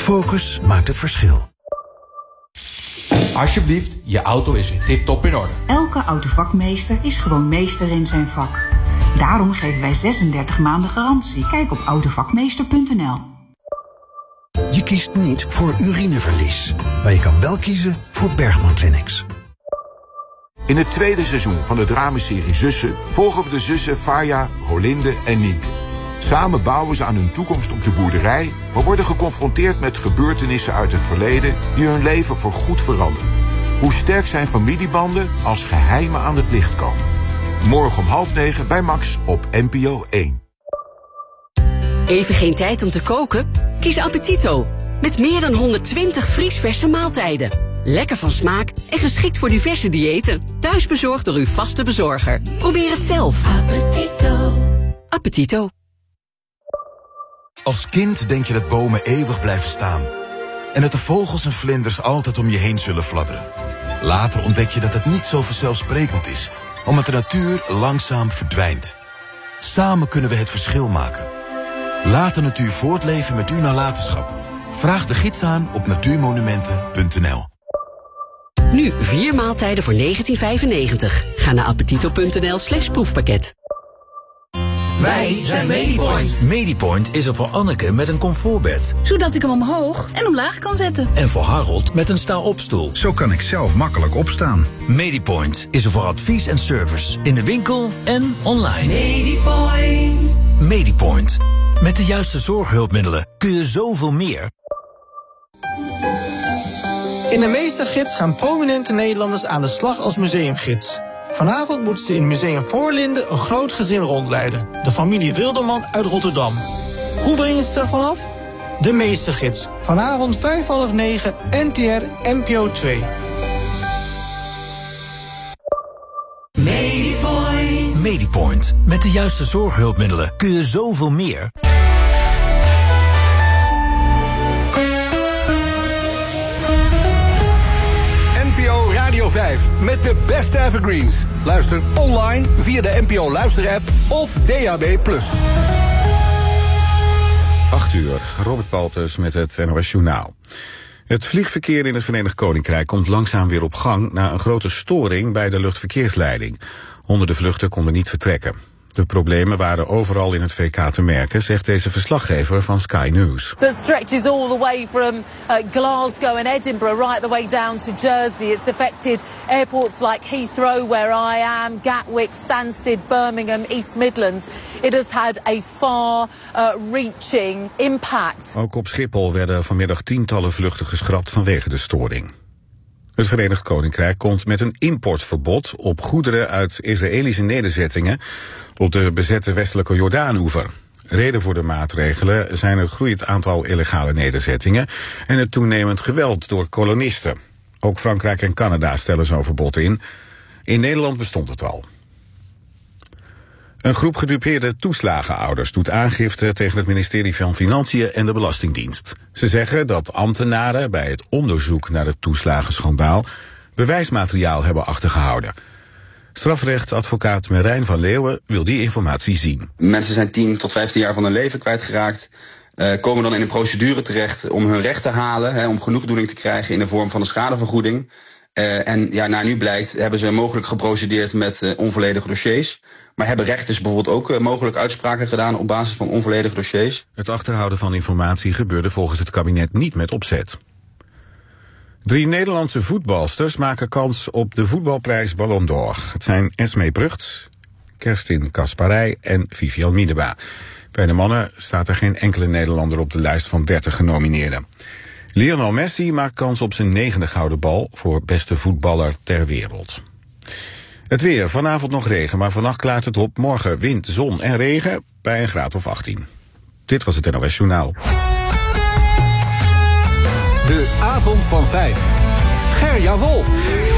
Focus maakt het verschil. Alsjeblieft, je auto is weer tip-top in orde. Elke autovakmeester is gewoon meester in zijn vak. Daarom geven wij 36 maanden garantie. Kijk op autovakmeester.nl. Je kiest niet voor urineverlies, maar je kan wel kiezen voor Bergman Clinics. In het tweede seizoen van de dramaserie Zussen volgen we de zussen Faya, Rolinde en Niek. Samen bouwen ze aan hun toekomst op de boerderij, maar worden geconfronteerd met gebeurtenissen uit het verleden die hun leven voorgoed veranderen. Hoe sterk zijn familiebanden als geheimen aan het licht komen? Morgen om 8:30 bij Max op NPO 1. Even geen tijd om te koken? Kies Appetito. Met meer dan 120 vriesverse maaltijden. Lekker van smaak en geschikt voor diverse diëten. Thuisbezorgd door uw vaste bezorger. Probeer het zelf. Appetito. Appetito. Als kind denk je dat bomen eeuwig blijven staan. En dat de vogels en vlinders altijd om je heen zullen fladderen. Later ontdek je dat het niet zo vanzelfsprekend is, omdat de natuur langzaam verdwijnt. Samen kunnen we het verschil maken. Laat de natuur voortleven met uw nalatenschap. Vraag de gids aan op natuurmonumenten.nl. Nu 4 maaltijden voor €19,95. Ga naar appetito.nl/proefpakket. Wij zijn Medipoint. Medipoint is er voor Anneke met een comfortbed. Zodat ik hem omhoog en omlaag kan zetten. En voor Harold met een sta-opstoel. Zo kan ik zelf makkelijk opstaan. Medipoint is er voor advies en service. In de winkel en online. Medipoint. Medipoint. Met de juiste zorghulpmiddelen kun je zoveel meer. In de Meestergids gaan prominente Nederlanders aan de slag als museumgids. Vanavond moeten ze in Museum Voorlinden een groot gezin rondleiden. De familie Wilderman uit Rotterdam. Hoe breng je het er vanaf? De Meestergids. Vanavond 8:30, NTR NPO 2. Medipoint. Medipoint. Met de juiste zorghulpmiddelen kun je zoveel meer. NPO Radio 5 met de beste evergreens. Luister online via de NPO Luisterapp of DAB+. 8:00, Robert Palters met het NOS Journaal. Het vliegverkeer in het Verenigd Koninkrijk komt langzaam weer op gang na een grote storing bij de luchtverkeersleiding. Honderden vluchten konden niet vertrekken. De problemen waren overal in het VK te merken, zegt deze verslaggever van Sky News. That stretches all the way from Glasgow and Edinburgh right the way down to Jersey. It's affected airports like Heathrow, where I am, Gatwick, Stansted, Birmingham, East Midlands. It has had a far-reaching impact. Ook op Schiphol werden vanmiddag tientallen vluchten geschrapt vanwege de storing. Het Verenigd Koninkrijk komt met een importverbod op goederen uit Israëlische nederzettingen op de bezette westelijke Jordaanoever. Reden voor de maatregelen zijn het groeiend aantal illegale nederzettingen en het toenemend geweld door kolonisten. Ook Frankrijk en Canada stellen zo'n verbod in. In Nederland bestond het al. Een groep gedupeerde toeslagenouders doet aangifte tegen het ministerie van Financiën en de Belastingdienst. Ze zeggen dat ambtenaren bij het onderzoek naar het toeslagenschandaal bewijsmateriaal hebben achtergehouden. Strafrechtadvocaat Merijn van Leeuwen wil die informatie zien. Mensen zijn 10 tot 15 jaar van hun leven kwijtgeraakt. Komen dan in een procedure terecht om hun recht te halen, om genoegdoening te krijgen in de vorm van een schadevergoeding. En ja, naar nu blijkt, hebben ze mogelijk geprocedeerd met onvolledige dossiers. Maar hebben rechters bijvoorbeeld ook mogelijk uitspraken gedaan op basis van onvolledige dossiers? Het achterhouden van informatie gebeurde volgens het kabinet niet met opzet. 3 Nederlandse voetbalsters maken kans op de voetbalprijs Ballon d'Or. Het zijn Esmee Brugts, Kerstin Kasparij en Vivian Miedema. Bij de mannen staat er geen enkele Nederlander op de lijst van 30 genomineerden. Lionel Messi maakt kans op zijn 9e gouden bal voor beste voetballer ter wereld. Het weer, vanavond nog regen, maar vannacht klaart het op. Morgen wind, zon en regen bij een graad of 18. Dit was het NOS Journaal. De avond van 5. Gerja Wolf.